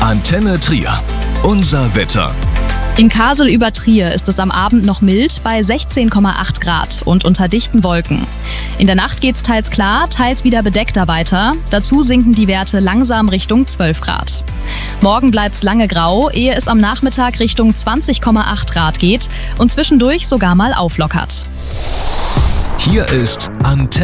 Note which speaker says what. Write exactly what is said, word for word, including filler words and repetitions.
Speaker 1: Antenne Trier. Unser Wetter.
Speaker 2: In Kassel über Trier ist es am Abend noch mild bei sechzehn Komma acht Grad und unter dichten Wolken. In der Nacht geht's teils klar, teils wieder bedeckter weiter. Dazu sinken die Werte langsam Richtung zwölf Grad. Morgen bleibt's lange grau, ehe es am Nachmittag Richtung zwanzig Komma acht Grad geht und zwischendurch sogar mal auflockert.
Speaker 1: Hier ist Antenne